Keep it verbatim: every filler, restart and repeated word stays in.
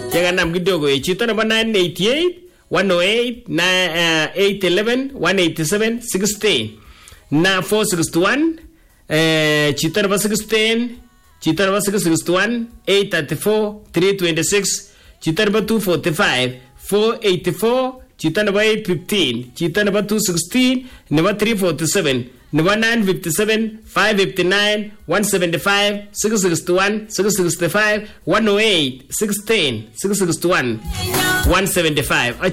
Chekanam kidogo e chito number nine eighty-eight, one oh eight, eight eleven, one eighty-seven, sixteen. Na four sixty-one, eh, chito number sixteen, chito number six sixty-one, eight thirty-four, three twenty-six, chito number two forty-five, four eighty-four, chito number eight fifteen, chito number two sixteen, number three forty-seven, number nine fifty-seven, five fifty-nine, one seventy-five, six sixty-one, six sixty-five, one oh eight, sixteen, six sixty-one, one seventy-five.